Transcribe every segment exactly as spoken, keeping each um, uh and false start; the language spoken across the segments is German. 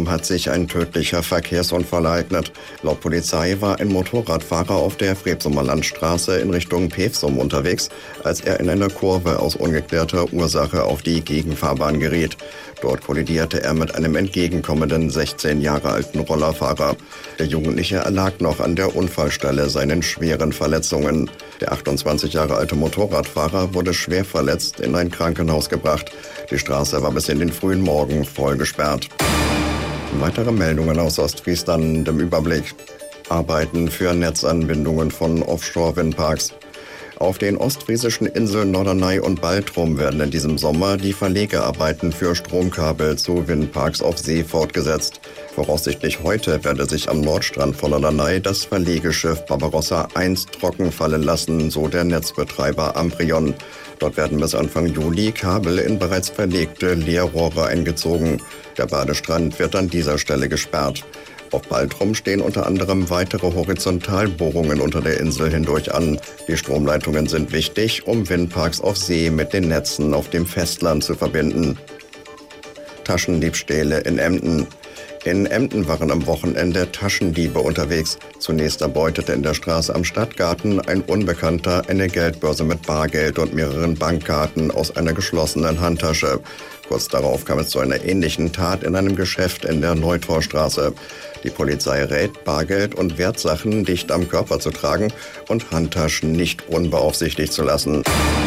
Bochum hat sich ein tödlicher Verkehrsunfall ereignet. Laut Polizei war ein Motorradfahrer auf der Frebsumer Landstraße in Richtung Pevsum unterwegs, als er in einer Kurve aus ungeklärter Ursache auf die Gegenfahrbahn geriet. Dort kollidierte er mit einem entgegenkommenden sechzehn Jahre alten Rollerfahrer. Der Jugendliche erlag noch an der Unfallstelle seinen schweren Verletzungen. Der achtundzwanzig Jahre alte Motorradfahrer wurde schwer verletzt in ein Krankenhaus gebracht. Die Straße war bis in den frühen Morgen voll gesperrt. Weitere Meldungen aus Ostfriesland im Überblick. Arbeiten für Netzanbindungen von Offshore-Windparks. Auf den ostfriesischen Inseln Norderney und Baltrum werden in diesem Sommer die Verlegearbeiten für Stromkabel zu Windparks auf See fortgesetzt. Voraussichtlich heute werde sich am Nordstrand von Norderney das Verlegeschiff Barbarossa eins trocken fallen lassen, so der Netzbetreiber Amprion. Dort werden bis Anfang Juli Kabel in bereits verlegte Leerrohre eingezogen. Der Badestrand wird an dieser Stelle gesperrt. Auf Baltrum stehen unter anderem weitere Horizontalbohrungen unter der Insel hindurch an. Die Stromleitungen sind wichtig, um Windparks auf See mit den Netzen auf dem Festland zu verbinden. Taschendiebstähle in Emden. In Emden waren am Wochenende Taschendiebe unterwegs. Zunächst erbeutete in der Straße am Stadtgarten ein Unbekannter eine Geldbörse mit Bargeld und mehreren Bankkarten aus einer geschlossenen Handtasche. Kurz darauf kam es zu einer ähnlichen Tat in einem Geschäft in der Neutorstraße. Die Polizei rät, Bargeld und Wertsachen dicht am Körper zu tragen und Handtaschen nicht unbeaufsichtigt zu lassen.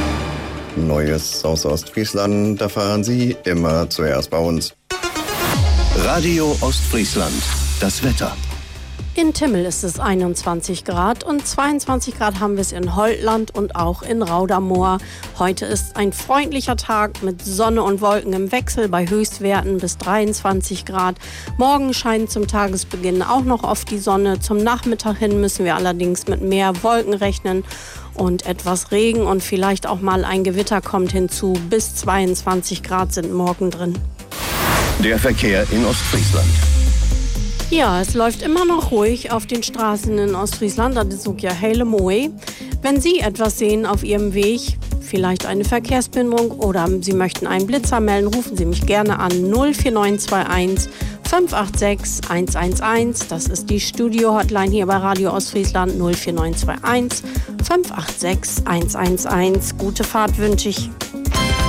Neues aus Ostfriesland erfahren Sie immer zuerst bei uns. Radio Ostfriesland, das Wetter. In Timmel ist es einundzwanzig Grad und zweiundzwanzig Grad haben wir es in Holtland und auch in Raudermoor. Heute ist ein freundlicher Tag mit Sonne und Wolken im Wechsel bei Höchstwerten bis dreiundzwanzig Grad. Morgen scheint zum Tagesbeginn auch noch oft die Sonne. Zum Nachmittag hin müssen wir allerdings mit mehr Wolken rechnen und etwas Regen und vielleicht auch mal ein Gewitter kommt hinzu. Bis zweiundzwanzig Grad sind morgen drin. Der Verkehr in Ostfriesland. Ja, es läuft immer noch ruhig auf den Straßen in Ostfriesland, das ist ja hele Moe. Wenn Sie etwas sehen auf Ihrem Weg, vielleicht eine Verkehrsbehinderung oder Sie möchten einen Blitzer melden, rufen Sie mich gerne an null vier neun zwei eins fünf acht sechs eins eins eins. Das ist die Studio-Hotline hier bei Radio Ostfriesland null vier neun zwei eins fünf acht sechs eins eins eins. Gute Fahrt wünsche ich.